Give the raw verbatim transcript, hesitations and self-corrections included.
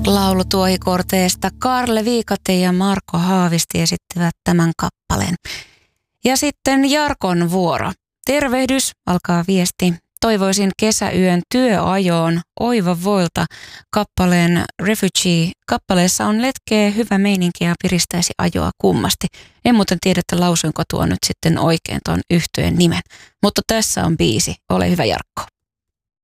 Laulutuohikorteesta Karle Viikate ja Marko Haavisti esittivät tämän kappaleen. Ja sitten Jarkon vuoro. Tervehdys, alkaa viesti. Toivoisin kesäyön työajoon Oiva Voilta kappaleen Refugee. Kappaleessa on letkeä, hyvä meininki ja piristäisi ajoa kummasti. En muuten tiedä, että lausuinko tuo nyt sitten oikein tuon yhtyeen nimen. Mutta tässä on biisi. Ole hyvä, Jarkko.